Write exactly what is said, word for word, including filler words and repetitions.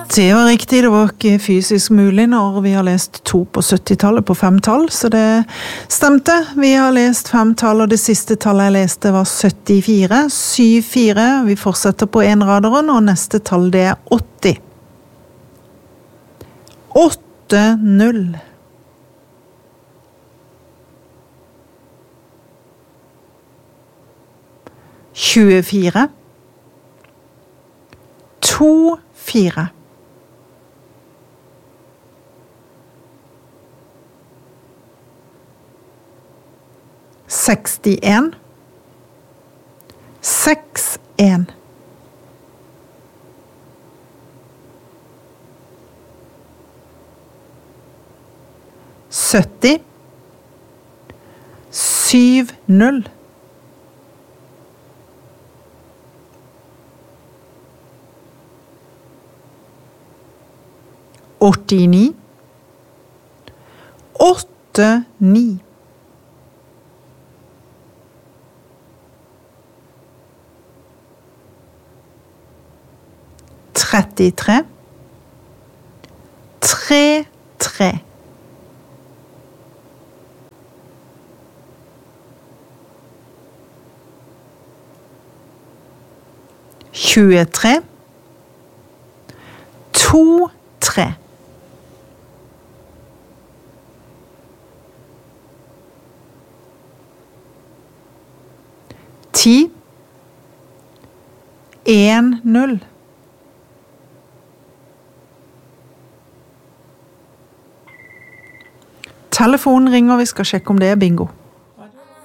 Det var riktig, det var ikke fysisk mulig når vi har lest to på syttitallet på femtall, så det stemte. Vi har lest femtall, og det siste tallet jeg leste var syttifire, syv-fire. Vi fortsetter på en raderen, og neste tall det er åtti. åtte-null. tjuefire. to-fire. sekstien. seks-en. sytti. syv-null. åttini. åtte-ni. trettitre. tre-tre. tjuetre. to-tre. ti. en-null. Telefonen ringer, vi skal sjekke om det er bingo.